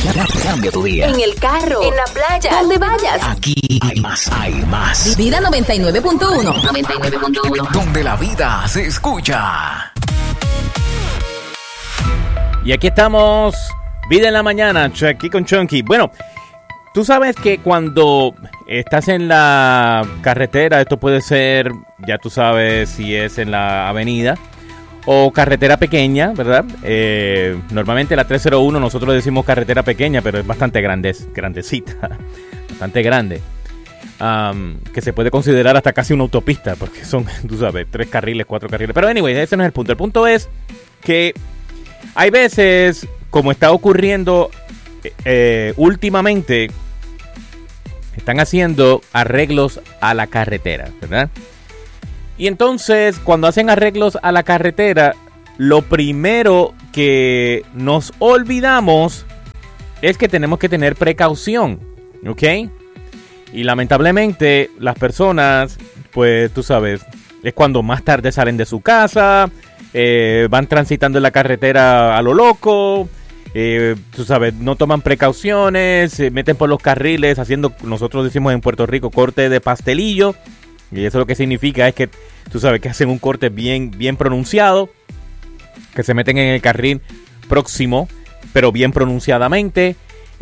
Cambia tu día. En el carro, en la playa, donde vayas. Aquí hay más. Vida 99.1. 99.1. Donde la vida se escucha. Y aquí estamos, Vida en la Mañana, aquí con Chunky. Bueno, tú sabes que cuando estás en la carretera, esto puede ser, ya tú sabes si es en la avenida o carretera pequeña, ¿verdad? Normalmente la 301 nosotros decimos carretera pequeña, pero es bastante grandecita, bastante grande. Que se puede considerar hasta casi una autopista, porque son, tú sabes, 3 carriles, 4 carriles. Pero anyway, ese no es el punto. El punto es que hay veces, como está ocurriendo últimamente, están haciendo arreglos a la carretera, ¿verdad? Y entonces, cuando hacen arreglos a la carretera, lo primero que nos olvidamos es que tenemos que tener precaución, ¿ok? Y lamentablemente, las personas, pues tú sabes, es cuando más tarde salen de su casa, van transitando en la carretera a lo loco, tú sabes, no toman precauciones, se meten por los carriles haciendo, nosotros decimos en Puerto Rico, corte de pastelillo. Y eso lo que significa es que, tú sabes, que hacen un corte bien pronunciado, que se meten en el carril próximo, pero bien pronunciadamente.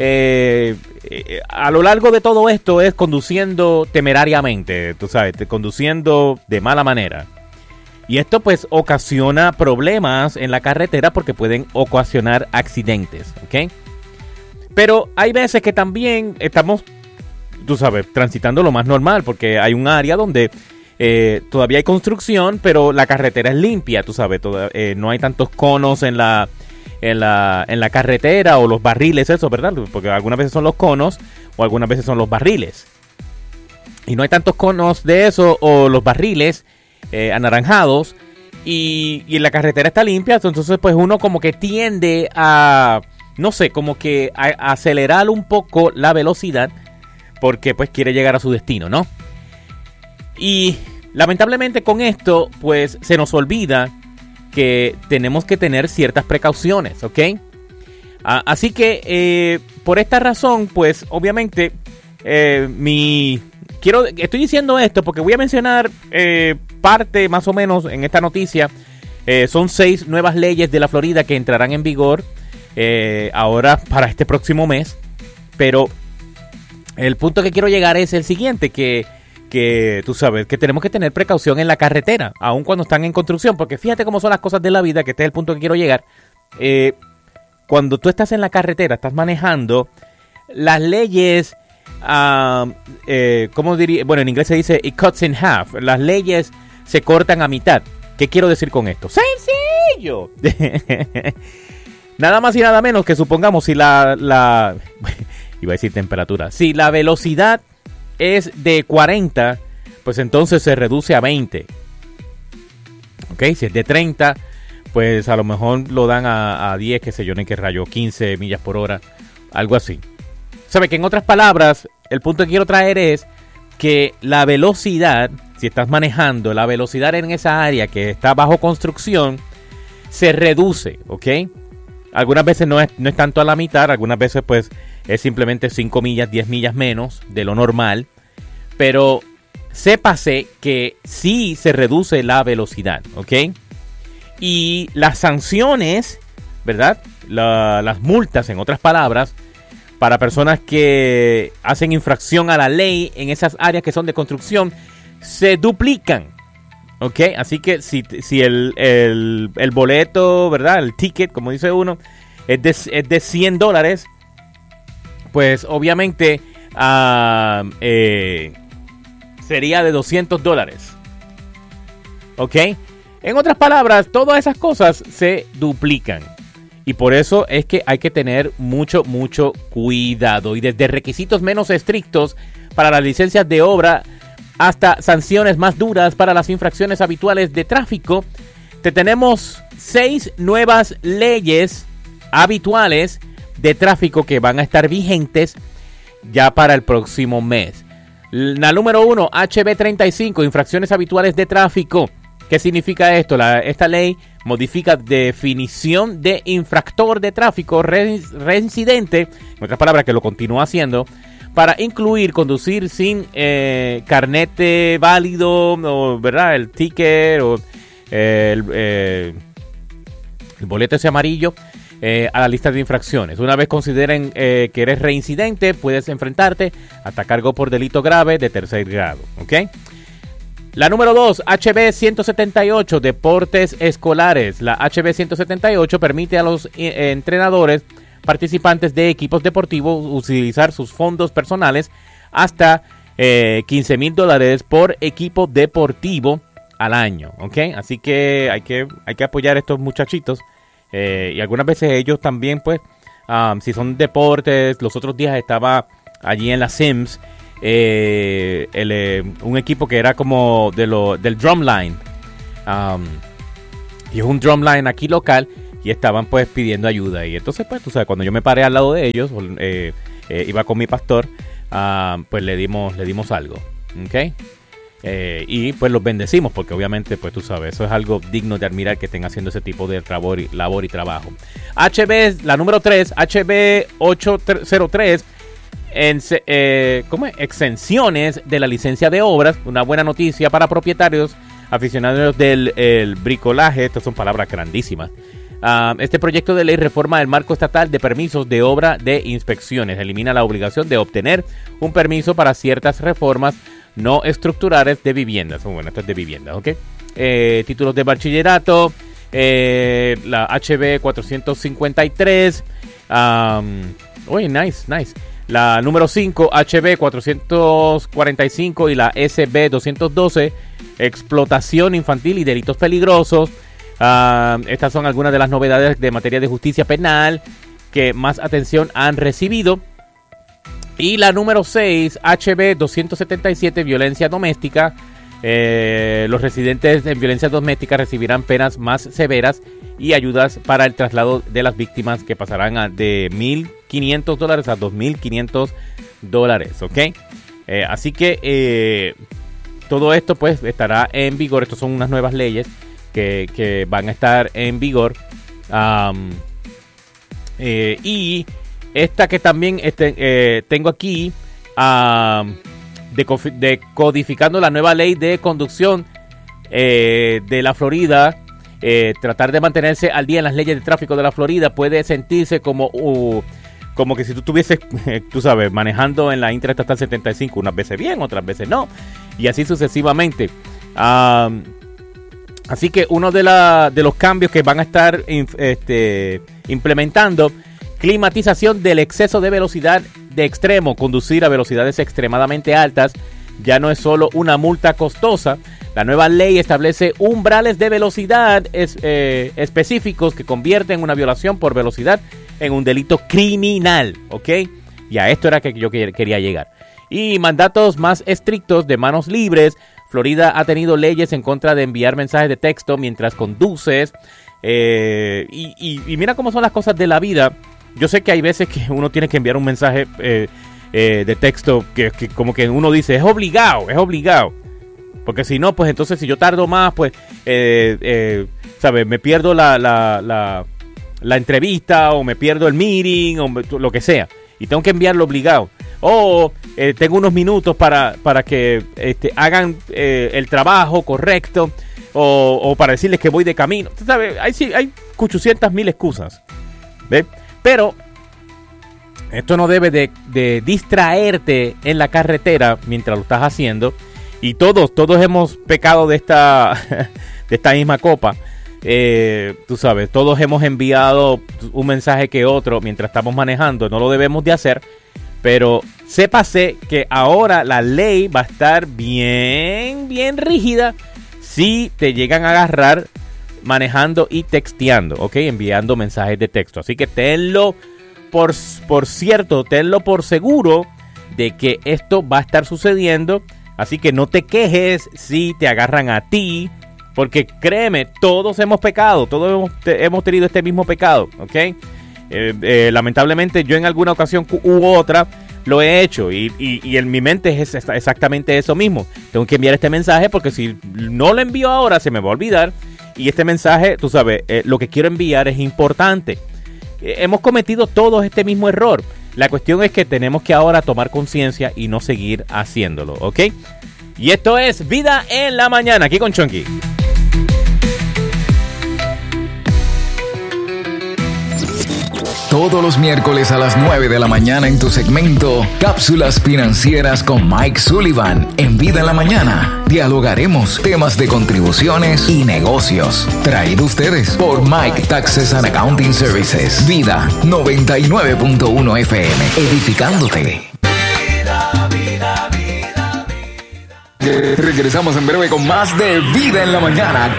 A lo largo de todo esto es conduciendo temerariamente, tú sabes, conduciendo de mala manera. Y esto pues ocasiona problemas en la carretera porque pueden ocasionar accidentes, ¿ok? Pero hay veces que también estamos, tú sabes, transitando lo más normal porque hay un área donde todavía hay construcción, pero la carretera es limpia, tú sabes, no hay tantos conos en la carretera o los barriles, eso, ¿verdad? Porque algunas veces son los conos o algunas veces son los barriles. Y no hay tantos conos de eso o los barriles anaranjados y la carretera está limpia, entonces pues uno como que tiende a, no sé, como que a acelerar un poco la velocidad porque pues quiere llegar a su destino, ¿no? Y lamentablemente con esto pues se nos olvida que tenemos que tener ciertas precauciones, ¿ok? Así que por esta razón pues obviamente estoy diciendo esto porque voy a mencionar parte más o menos en esta noticia. Son 6 nuevas leyes de la Florida que entrarán en vigor ahora para este próximo mes. Pero el punto que quiero llegar es el siguiente, que tú sabes que tenemos que tener precaución en la carretera, aun cuando están en construcción, porque fíjate cómo son las cosas de la vida, que este es el punto que quiero llegar. Cuando tú estás en la carretera, estás manejando, las leyes, ¿cómo diría? Bueno, en inglés se dice it cuts in half. Las leyes se cortan a mitad. ¿Qué quiero decir con esto? ¡Sencillo! Nada más y nada menos que supongamos si iba a decir temperatura. Si la velocidad es de 40, pues entonces se reduce a 20. ¿Ok? Si es de 30, pues a lo mejor lo dan a 10, qué sé yo, ni qué rayo, 15 millas por hora, algo así. ¿Sabe? Que en otras palabras, el punto que quiero traer es que la velocidad, si estás manejando, la velocidad en esa área que está bajo construcción, se reduce, ¿ok? Algunas veces no es tanto a la mitad, algunas veces pues es simplemente 5 millas, 10 millas menos de lo normal. Pero sépase que sí se reduce la velocidad, ¿ok? Y las sanciones, ¿verdad? Las multas, en otras palabras, para personas que hacen infracción a la ley en esas áreas que son de construcción, se duplican, ¿ok? Así que si el boleto, ¿verdad? El ticket, como dice uno, es de $100, pues obviamente sería de $200, ¿ok? En otras palabras, todas esas cosas se duplican. Y por eso es que hay que tener mucho cuidado. Y desde requisitos menos estrictos para las licencias de obra hasta sanciones más duras para las infracciones habituales de tráfico, te tenemos 6 nuevas leyes habituales de tráfico que van a estar vigentes ya para el próximo mes. La número 1, HB 35, infracciones habituales de tráfico. ¿Qué significa esto? Esta ley modifica definición de infractor de tráfico reincidente, en otras palabras, que lo continúa haciendo, para incluir conducir sin carnete válido, o, ¿verdad? El ticket o el boleto ese amarillo a la lista de infracciones. Una vez consideren que eres reincidente, puedes enfrentarte hasta cargo por delito grave de tercer grado. ¿Ok? La número 2, HB 178, deportes escolares. La HB 178 permite a los entrenadores participantes de equipos deportivos utilizar sus fondos personales hasta $15,000 por equipo deportivo al año, ¿ok? Así que hay que apoyar a estos muchachitos y algunas veces ellos también, pues, si son deportes. Los otros días estaba allí en la Sims un equipo que era como del Drumline, y es un Drumline aquí local, y estaban pues pidiendo ayuda. Y entonces, pues, tú sabes, cuando yo me paré al lado de ellos, iba con mi pastor, pues le dimos algo, ¿ok? Y pues los bendecimos, porque obviamente, pues tú sabes, eso es algo digno de admirar, que estén haciendo ese tipo de labor y trabajo. La número 3, HB 803, ¿cómo es? Exenciones de la licencia de obras. Una buena noticia para propietarios aficionados del bricolaje. Estas son palabras grandísimas. Este proyecto de ley reforma el marco estatal de permisos de obra de inspecciones. Elimina la obligación de obtener un permiso para ciertas reformas no estructurales de viviendas. Bueno, esto es de viviendas, ¿ok? Títulos de bachillerato, la HB 453. Oye, nice. La número 5, HB 445 y la SB 212, explotación infantil y delitos peligrosos. Estas son algunas de las novedades de materia de justicia penal que más atención han recibido. Y la número 6, HB 277, violencia doméstica. Los residentes en violencia doméstica recibirán penas más severas y ayudas para el traslado de las víctimas, que pasarán de $1,500 a $2,500, ¿ok? Así que todo esto pues estará en vigor. Estas son unas nuevas leyes que van a estar en vigor. Y esta que también tengo aquí, decodificando la nueva ley de conducción de la Florida. Tratar de mantenerse al día en las leyes de tráfico de la Florida puede sentirse como que si tú estuvieses, tú sabes, manejando en la Interestatal 75, unas veces bien, otras veces no, y así sucesivamente. Así que uno de los cambios que van a estar implementando: climatización del exceso de velocidad de extremo. Conducir a velocidades extremadamente altas ya no es solo una multa costosa. La nueva ley establece umbrales de velocidad específicos que convierten una violación por velocidad en un delito criminal, ¿ok? Y a esto era que yo quería llegar. Y mandatos más estrictos de manos libres. Florida ha tenido leyes en contra de enviar mensajes de texto mientras conduces. Y mira cómo son las cosas de la vida. Yo sé que hay veces que uno tiene que enviar un mensaje de texto que como que uno dice, es obligado. Porque si no, pues entonces si yo tardo más, pues, ¿sabes? Me pierdo la entrevista, o me pierdo el meeting, o lo que sea. Y tengo que enviarlo obligado. O tengo unos minutos para que hagan el trabajo correcto, o para decirles que voy de camino. ¿Sabes? Hay 800,000 excusas, ¿ves? Pero esto no debe de distraerte en la carretera mientras lo estás haciendo. Y todos hemos pecado de esta misma copa. Tú sabes, todos hemos enviado un mensaje que otro mientras estamos manejando. No lo debemos de hacer. Pero sépase que ahora la ley va a estar bien rígida si te llegan a agarrar manejando y texteando, ¿ok? Enviando mensajes de texto. Así que tenlo por seguro de que esto va a estar sucediendo. Así que no te quejes si te agarran a ti, porque créeme, todos hemos pecado, todos hemos tenido este mismo pecado, ¿ok? Lamentablemente yo en alguna ocasión u otra lo he hecho, y en mi mente es exactamente eso mismo. Tengo que enviar este mensaje porque si no lo envío ahora se me va a olvidar, Y este mensaje, tú sabes, lo que quiero enviar es importante. Hemos cometido todos este mismo error. La cuestión es que tenemos que ahora tomar conciencia y no seguir haciéndolo, ¿ok? Y esto es Vida en la Mañana, aquí con Chonky. Todos los miércoles a las 9 de la mañana en tu segmento Cápsulas Financieras con Mike Sullivan. En Vida en la Mañana dialogaremos temas de contribuciones y negocios. Traído ustedes por Mike Taxes and Accounting Services. Vida 99.1 FM. Edificándote. Regresamos en breve con más de Vida en la Mañana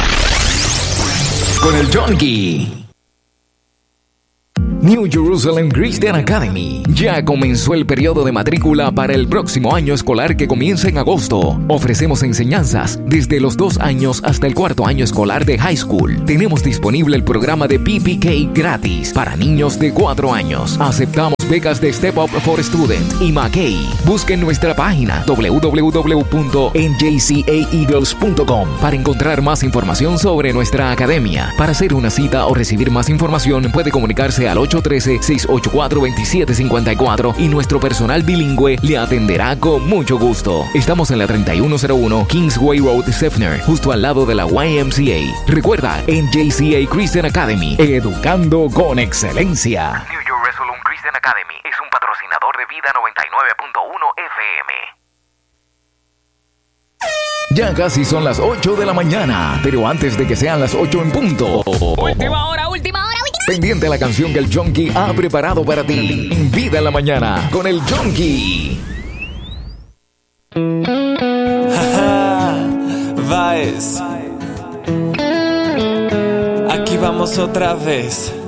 con el Chonky. New Jerusalem Christian Academy. Ya comenzó el periodo de matrícula para el próximo año escolar que comienza en agosto. Ofrecemos enseñanzas desde los 2 años hasta el 4º año escolar de high school. Tenemos disponible el programa de PPK gratis para niños de 4 años. Aceptamos becas de Step Up for Student y McKay. Busquen nuestra página www.njcaeagles.com para encontrar más información sobre nuestra academia. Para hacer una cita o recibir más información puede comunicarse al 813-684-2754 y nuestro personal bilingüe le atenderá con mucho gusto. Estamos en la 3101 Kingsway Road, Seffner, justo al lado de la YMCA. Recuerda, NJCA Christian Academy, educando con excelencia. New Jerusalem Christian Academy es un patrocinador de Vida 99.1 FM. Ya casi son las 8 de la mañana, pero antes de que sean las 8 en punto. Última hora, última hora. Pendiente a la canción que el Chonky ha preparado para ti. En Vida en la Mañana con el Chonky. Vaes. Aquí vamos otra vez.